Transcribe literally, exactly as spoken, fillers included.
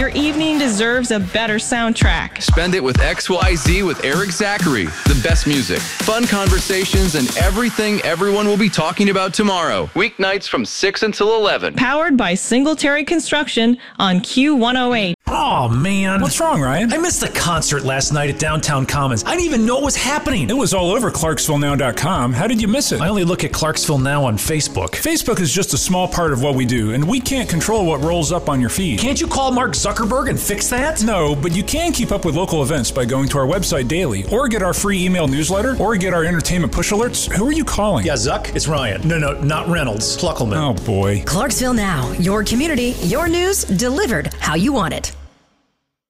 Your evening deserves a better soundtrack. Spend it with X Y Z with Eric Zachary. The best music, fun conversations, and everything everyone will be talking about tomorrow. Weeknights from six until eleven. Powered by Singletary Construction on Q one oh eight. Oh, man. What's wrong, Ryan? I missed the concert last night at Downtown Commons. I didn't even know what was happening. It was all over Clarksville Now dot com. How did you miss it? I only look at Clarksville Now on Facebook. Facebook is just a small part of what we do, and we can't control what rolls up on your feed. Can't you call Mark Zuckerberg and fix that? No, but you can keep up with local events by going to our website daily, or get our free email newsletter, or get our entertainment push alerts. Who are you calling? Yeah, Zuck, it's Ryan. No, no, not Reynolds. Pluckelman. Oh, boy. Clarksville Now, your community, your news, delivered how you want it.